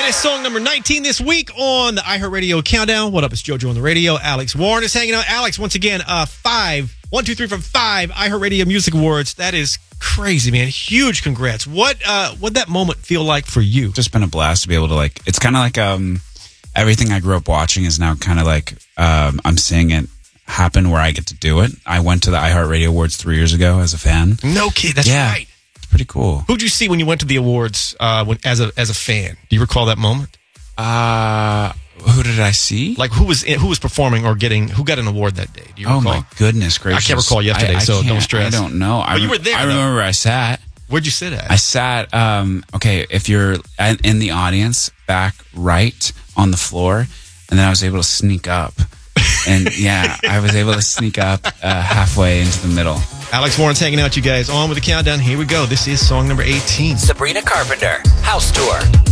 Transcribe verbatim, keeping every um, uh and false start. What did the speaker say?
is song number nineteen this week on the iHeartRadio Countdown. What up? It's JoJo on the radio. Alex Warren is hanging out. Alex, once again, uh, five, one, two, three from five iHeartRadio Music Awards. That is crazy, man. Huge congrats. What uh, what'd that moment feel like for you? Just been a blast to be able to, like, it's kind of like um, everything I grew up watching is now kind of like um, I'm seeing it happen where I get to do it. I went to the iHeartRadio Awards three years ago as a fan. No kid, that's yeah. right. Pretty cool. Who'd you see when you went to the awards uh, when, as a as a fan? Do you recall that moment? Uh, who did I see? Like who was in, who was performing or getting who got an award that day? Do you recall? Oh my goodness gracious! I can't recall yesterday, I, I so don't can't- stress. I don't know. I, But you were there, I though. remember where I sat. Where'd you sit at? I sat. Um, okay, if you're at- in the audience, back right on the floor, and then I was able to sneak up. And yeah, I was able to sneak up uh, halfway into the middle. Alex Warren's hanging out, you guys. On with the countdown. Here we go. This is song number eighteen. Sabrina Carpenter, House Tour.